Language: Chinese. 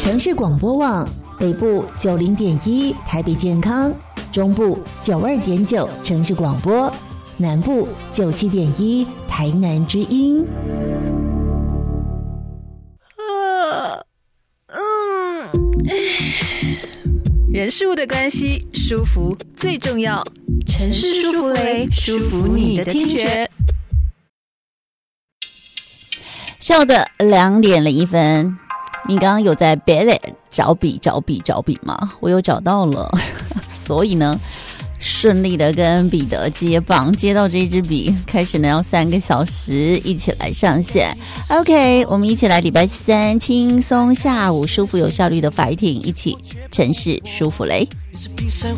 城市广播网，北部90.1台北健康，中部92.9城市广播，南部97.1台南之音。 人事物的关系，舒服最重要。城市舒芙蕾，舒服你的听觉。 下午的2点01分，你刚刚有在 Bellet 找笔吗？我有找到了，所以呢，顺利的跟彼得接棒，接到这支笔，开始呢要3个小时一起来上线。OK， 我们一起来礼拜3轻松下午舒服有效率的 fighting， 一起城市舒芙蕾。